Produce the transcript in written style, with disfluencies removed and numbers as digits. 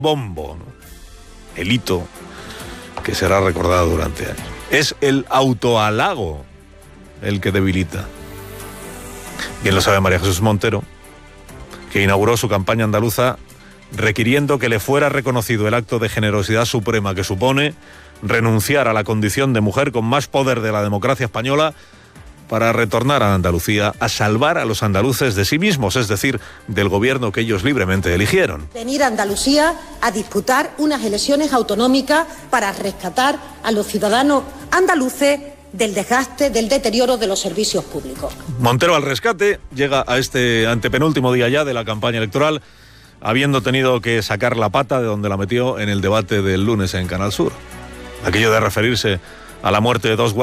bombo, ¿no? El hito que será recordado durante años. Es el autohalago el que debilita. Bien lo sabe María Jesús Montero, que inauguró su campaña andaluza requiriendo que le fuera reconocido el acto de generosidad suprema que supone renunciar a la condición de mujer con más poder de la democracia española para retornar a Andalucía a salvar a los andaluces de sí mismos, es decir, del gobierno que ellos libremente eligieron. Venir a Andalucía a disputar unas elecciones autonómicas para rescatar a los ciudadanos andaluces del desgaste, del deterioro de los servicios públicos. Montero al rescate llega a este antepenúltimo día ya de la campaña electoral, habiendo tenido que sacar la pata de donde la metió en el debate del lunes en Canal Sur. Aquello de referirse a la muerte de dos